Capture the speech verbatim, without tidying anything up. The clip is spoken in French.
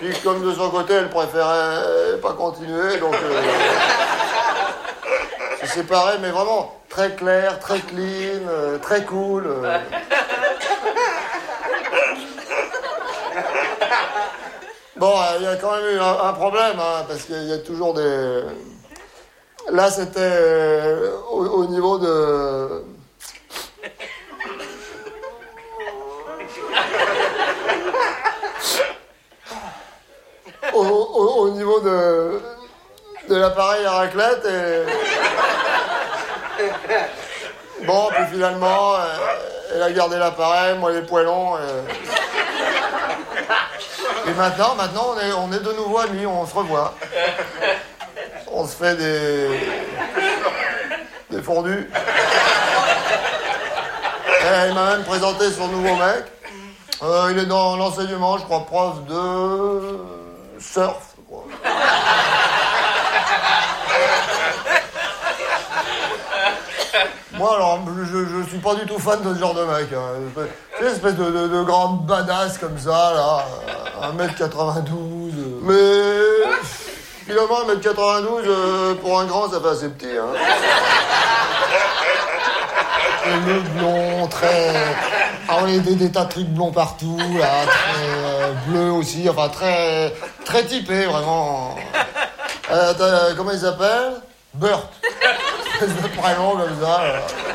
Puis comme de son côté, elle préférait pas continuer, donc... Euh, c'est séparé, mais vraiment très clair, très clean, euh, très cool. Euh. Bon, il y a quand même eu un, un problème, hein, parce qu'il y a toujours des... Là, c'était euh, au, au niveau de... Au, au, au niveau de, de l'appareil à raclette et... Bon, puis finalement, elle a gardé l'appareil, moi les poêlons. Et, et maintenant, maintenant on, est, on est de nouveau amis, on se revoit. On se fait des... des fondus. Et elle m'a même présenté son nouveau mec. Euh, il est dans l'enseignement, je crois, prof de... surf, je crois. Moi, alors, je, je suis pas du tout fan de ce genre de mec. Hein. C'est une espèce de, de, de grande badass comme ça, là. un mètre quatre-vingt-douze. Mais... Finalement, un mètre quatre-vingt-douze, euh, pour un grand, ça fait assez petit, hein. Le blond, très... Ah oui, des, des tas de trucs blonds partout, là, très euh, bleu aussi, enfin, très... Très typé, vraiment. Euh, comment il s'appelle ? Burt. C'est de prénom comme ça, là.